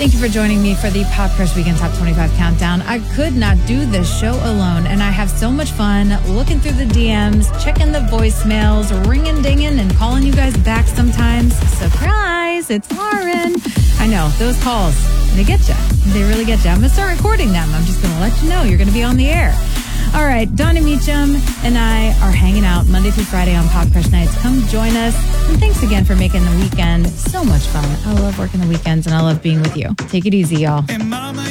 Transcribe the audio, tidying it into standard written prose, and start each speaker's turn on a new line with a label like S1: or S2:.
S1: Thank you for joining me for the Pop Crush Weekend Top 25 Countdown. I could not do this show alone, and I have so much fun looking through the DMs, checking the voicemails, ringing, dinging, and calling you guys back sometimes. Surprise, it's Lauren. I know, those calls, they get you. They really get you. I'm going to start recording them. I'm just going to let you know you're going to be on the air. All right, Donna Meacham and I are hanging out Monday through Friday on Pop Crush Nights. Come join us. And thanks again for making the weekend so much fun. I love working the weekends and I love being with you. Take it easy, y'all.